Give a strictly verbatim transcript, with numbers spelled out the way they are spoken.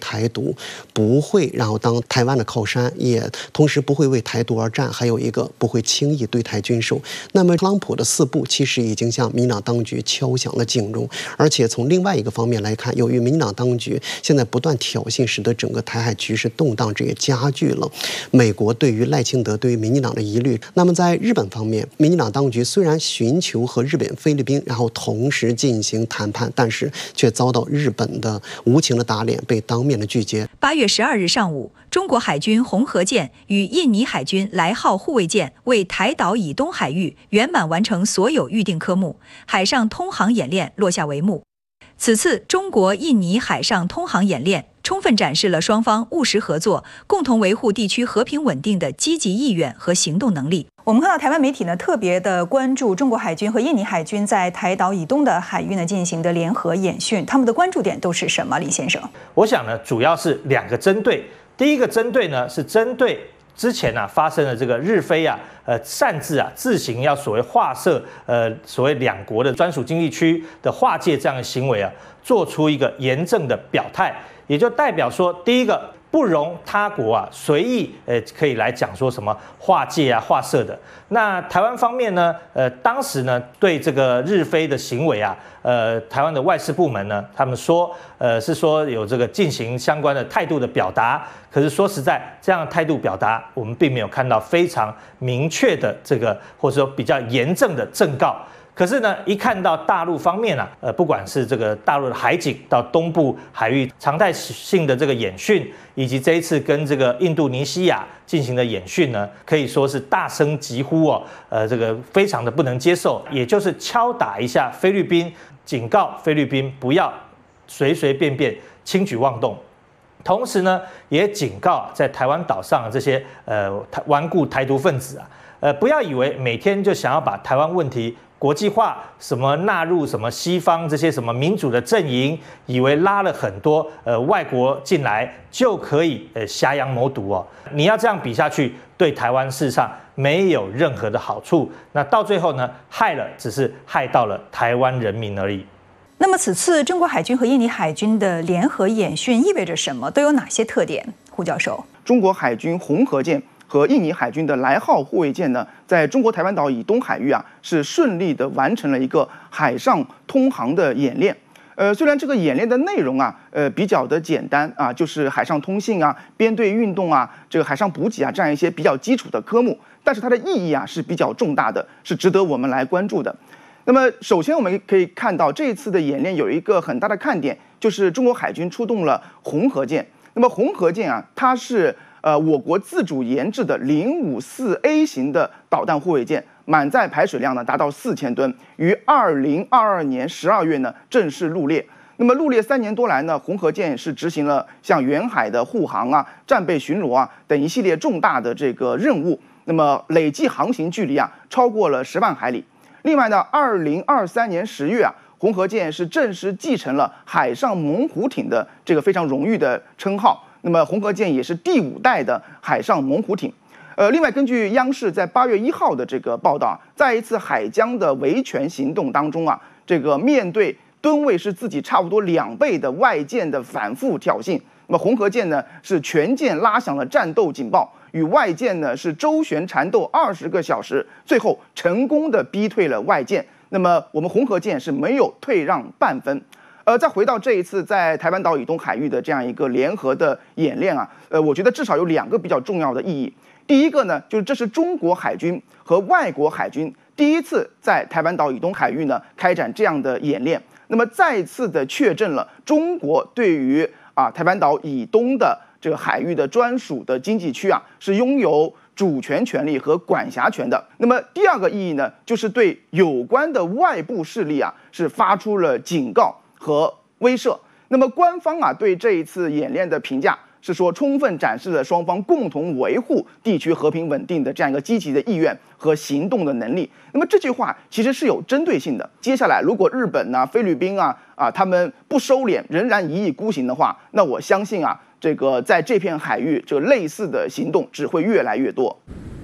台独，不会然后当台湾的靠山，也同时不会为台独而战，还有一个不会轻易对台军售。那么特朗普的四不其实已经向民进党当局敲响了警钟，而且从另外一个方面来看，由于民进党当局现在不断挑衅，使得整个台海局势动荡，这也加剧了美国对于赖清德对于民进党的疑虑。那么在日本方面，民进党当局虽然寻求和日本、菲律宾然后同时进行谈判，但是却遭到日本的无情的打脸，被当面的拒绝。 八月十二日上午，中国海军红河舰与印尼海军来号护卫舰为台岛以东海域圆满完成所有预定科目，海上通航演练落下帷幕。此次中国印尼海上通航演练充分展示了双方务实合作、共同维护地区和平稳定的积极意愿和行动能力。我们看到台湾媒体呢特别的关注中国海军和印尼海军在台岛以东的海域呢进行的联合演训，他们的关注点都是什么？李先生， 我想呢，主要是两个针对。第一个针对呢是针对之前啊发生的这个日菲啊呃擅自啊自行要所谓划设呃所谓两国的专属经济区的划界这样的行为啊，做出一个严正的表态，也就代表说，第一个不容他国啊随意呃可以来讲说什么划界啊划设的。那台湾方面呢，呃当时呢对这个日菲的行为啊，呃台湾的外事部门呢，他们说呃是说有这个进行相关的态度的表达。可是说实在，这样的态度表达，我们并没有看到非常明确的这个，或者说比较严正的正告。可是呢，一看到大陆方面啊，呃，不管是这个大陆的海警到东部海域常态性的这个演训，以及这一次跟这个印度尼西亚进行的演训呢，可以说是大声疾呼哦，呃，这个非常的不能接受，也就是敲打一下菲律宾，警告菲律宾不要随随便便轻举妄动。同时呢，也警告在台湾岛上的这些呃顽固台独分子啊，呃，不要以为每天就想要把台湾问题国际化，什么纳入什么西方这些什么民主的阵营，以为拉了很多呃外国进来就可以呃挟洋谋独哦。你要这样比下去，对台湾事实上没有任何的好处。那到最后呢，害了只是害到了台湾人民而已。 那么此次中国海军和印尼海军的联合演训意味着什么？都有哪些特点？胡教授， 中国海军红河舰和印尼海军的来号护卫舰呢，在中国台湾岛以东海域啊，是顺利的完成了一个海上通航的演练。呃，虽然这个演练的内容啊，呃，比较的简单啊，就是海上通信啊、编队运动啊、这个海上补给啊这样一些比较基础的科目，但是它的意义啊是比较重大的，是值得我们来关注的。那么，首先我们可以看到这一次的演练有一个很大的看点，就是中国海军出动了红河舰。那么红河舰啊，它是呃我国自主研制的零五四 A 型的导弹护卫舰，满载排水量呢达到四千吨，于二零二二年十二月呢正式入列。那么入列三年多来呢，红河舰是执行了像远海的护航啊、战备巡逻啊等一系列重大的这个任务。那么累计航行距离啊超过了十万海里。另外呢，二零二三年十月啊，红河舰是正式继承了海上猛虎艇的这个非常荣誉的称号。那么红河舰也是第五代的海上猛虎艇。呃，另外根据央视在八月一号的这个报道啊，在一次海疆的维权行动当中啊，这个面对吨位是自己差不多两倍的外舰的反复挑衅，那么红河舰呢是全舰拉响了战斗警报。与外舰呢是周旋缠斗二十个小时，最后成功的逼退了外舰。那么我们红河舰是没有退让半分。呃，再回到这一次在台湾岛以东海域的这样一个联合的演练啊，呃，我觉得至少有两个比较重要的意义。第一个呢，就是这是中国海军和外国海军第一次在台湾岛以东海域呢开展这样的演练，那么再次的确证了中国对于啊台湾岛以东的这个海域的专属的经济区啊，是拥有主权权利和管辖权的。那么第二个意义呢，就是对有关的外部势力啊，是发出了警告和威慑。那么官方啊，对这一次演练的评价是说，充分展示了双方共同维护地区和平稳定的这样一个积极的意愿和行动的能力。那么这句话其实是有针对性的。接下来，如果日本啊、菲律宾啊啊他们不收敛，仍然一意孤行的话，那我相信啊。这个在这片海域，这个类似的行动只会越来越多。